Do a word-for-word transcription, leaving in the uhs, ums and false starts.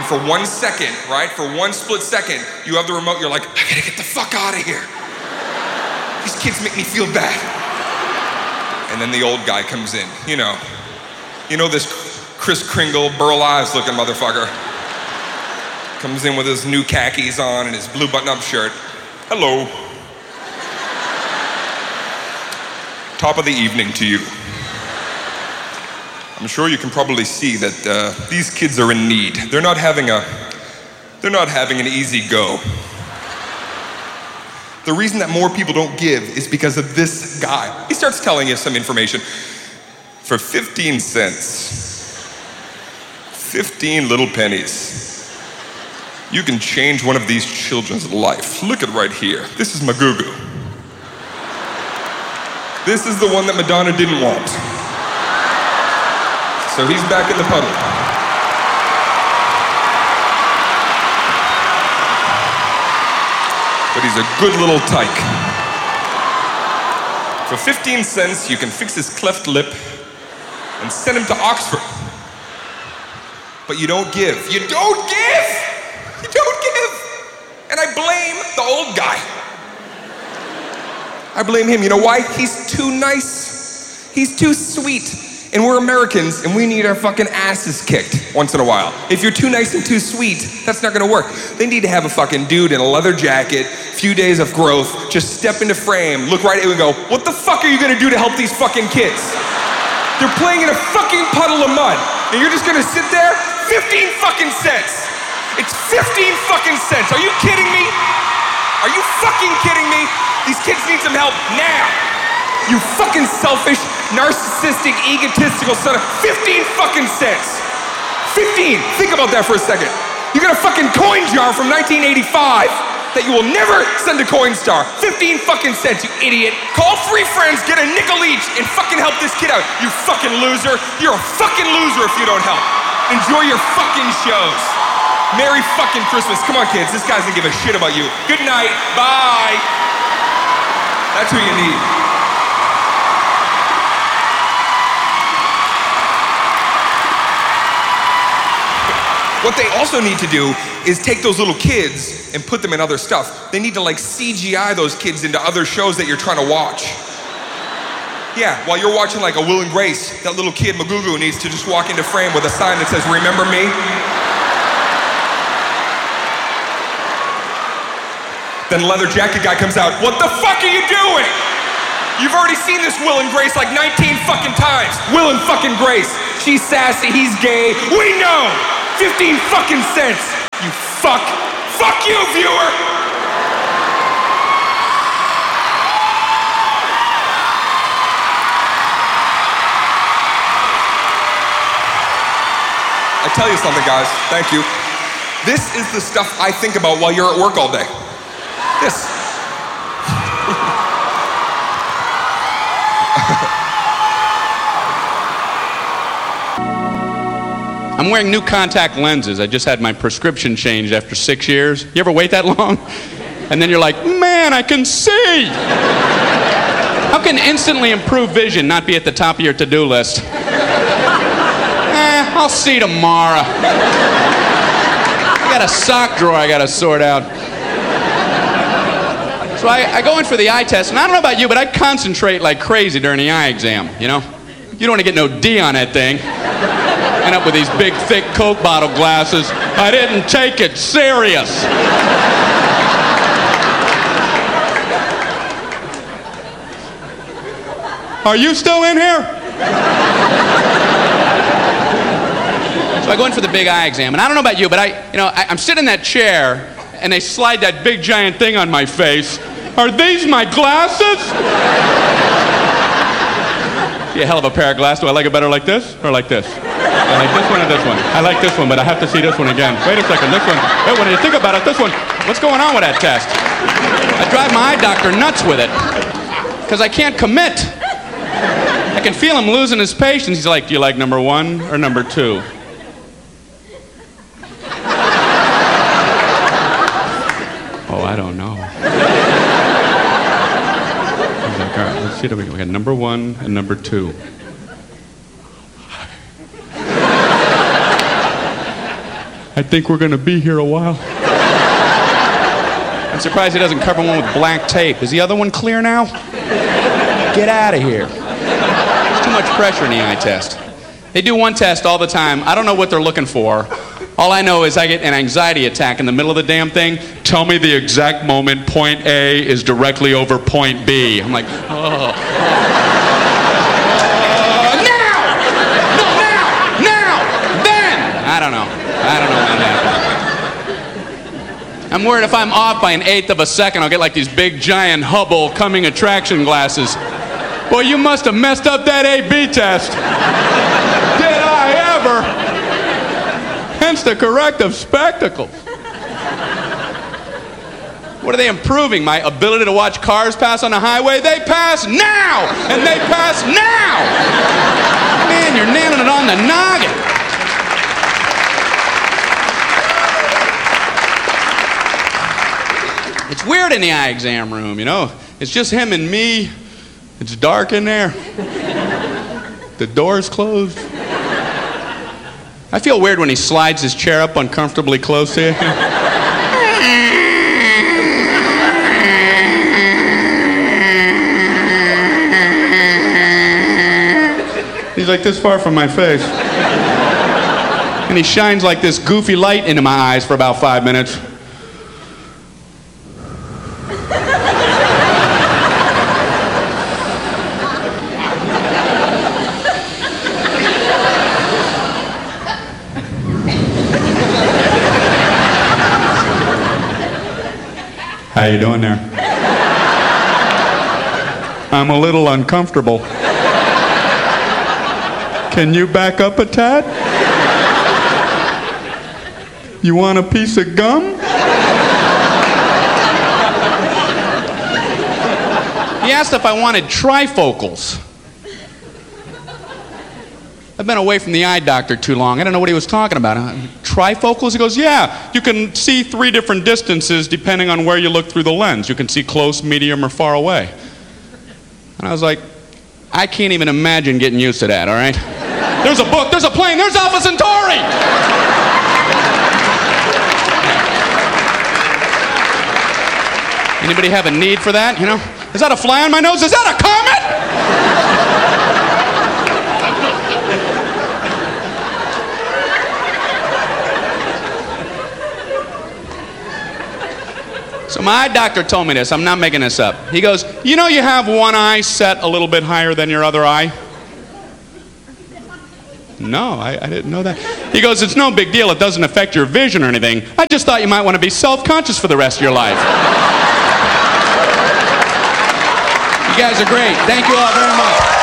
and for one second, right, for one split second, you have the remote, you're like, I gotta get the fuck out of here. These kids make me feel bad. And then the old guy comes in, you know. You know this Kris Kringle, Burl Ives looking motherfucker. Comes in with his new khakis on and his blue button-up shirt. Hello. Top of the evening to you. I'm sure you can probably see that uh, these kids are in need. They're not having a, they're not having an easy go. The reason that more people don't give is because of this guy. He starts telling you some information. For fifteen cents, fifteen little pennies, you can change one of these children's life. Look at right here. This is Magugu. This is the one that Madonna didn't want. So he's back in the puddle. But he's a good little tyke. For fifteen cents, you can fix his cleft lip and send him to Oxford. But you don't give. You don't give! You don't give! And I blame the old guy. I blame him. You know why? He's too nice. He's too sweet. And we're Americans, and we need our fucking asses kicked once in a while. If you're too nice and too sweet, that's not gonna work. They need to have a fucking dude in a leather jacket, few days of growth, just step into frame, look right at you and go, what the fuck are you gonna do to help these fucking kids? They're playing in a fucking puddle of mud, and you're just gonna sit there? fifteen fucking cents. It's fifteen fucking cents. Are you kidding me? Are you fucking kidding me? These kids need some help now. You fucking selfish, narcissistic, egotistical son of fifteen fucking cents. fifteen, think about that for a second. You got a fucking coin jar from nineteen eighty-five that you will never send to Coinstar. fifteen fucking cents, you idiot. Call three friends, get a nickel each, and fucking help this kid out. You fucking loser. You're a fucking loser if you don't help. Enjoy your fucking shows. Merry fucking Christmas. Come on, kids, this guy doesn't give a shit about you. Good night, bye. That's who you need. What they also need to do is take those little kids and put them in other stuff. They need to like C G I those kids into other shows that you're trying to watch. Yeah, while you're watching like a Will and Grace, that little kid, Magugu, needs to just walk into frame with a sign that says, remember me? Then leather jacket guy comes out, what the fuck are you doing? You've already seen this Will and Grace like nineteen fucking times. Will and fucking Grace. She's sassy, he's gay. We know! fifteen fucking cents, you fuck. Fuck you, viewer! I tell you something, guys, thank you. This is the stuff I think about while you're at work all day. This. I'm wearing new contact lenses. I just had my prescription changed after six years. You ever wait that long? And then you're like, man, I can see! How can instantly improved vision not be at the top of your to-do list? Eh, I'll see tomorrow. I got a sock drawer I gotta sort out. So I, I go in for the eye test, and I don't know about you, but I concentrate like crazy during the eye exam, you know? You don't want to get no D on that thing. End up with these big, thick Coke bottle glasses. I didn't take it serious. Are you still in here? So I go in for the big eye exam, and I don't know about you, but I, you know, I, I'm sitting in that chair, and they slide that big giant thing on my face. Are these my glasses? See a hell of a pair of glasses. Do I like it better like this or like this? I like this one or this one. I like this one, but I have to see this one again. Wait a second, this one. Wait, when you think about it, this one. What's going on with that test? I drive my eye doctor nuts with it because I can't commit. I can feel him losing his patience. He's like, do you like number one or number two? Oh, I don't know. He's like, all right, let's see. We got number one and number two. I think we're going to be here a while. I'm surprised he doesn't cover one with black tape. Is the other one clear now? Get out of here. There's too much pressure in the eye test. They do one test all the time. I don't know what they're looking for. All I know is I get an anxiety attack in the middle of the damn thing. Tell me the exact moment point A is directly over point B. I'm like, oh. oh. Uh, now! No, now! Now! Then! I don't know. I don't know when that happens. I'm worried if I'm off by an eighth of a second, I'll get like these big, giant Hubble coming attraction glasses. Boy, you must have messed up that A B test. Did I ever? Hence the corrective spectacles. What are they improving? My ability to watch cars pass on the highway? They pass now! And they pass now! Man, you're nailing it on the noggin. It's weird in the eye exam room, you know? It's just him and me. It's dark in there. The door's closed. I feel weird when he slides his chair up uncomfortably close to you. He's like this far from my face. And he shines like this goofy light into my eyes for about five minutes. How you doing there? I'm a little uncomfortable. Can you back up a tad? You want a piece of gum? He asked if I wanted trifocals. I've been away from the eye doctor too long. I don't know what he was talking about. Uh, trifocals? He goes, yeah, you can see three different distances depending on where you look through the lens. You can see close, medium, or far away. And I was like, I can't even imagine getting used to that, all right? There's a book, there's a plane, there's Alpha Centauri! Anybody have a need for that, you know? Is that a fly on my nose? Is that a comet? So my eye doctor told me this. I'm not making this up. He goes, you know you have one eye set a little bit higher than your other eye? No, I, I didn't know that. He goes, it's no big deal. It doesn't affect your vision or anything. I just thought you might want to be self-conscious for the rest of your life. You guys are great. Thank you all very much.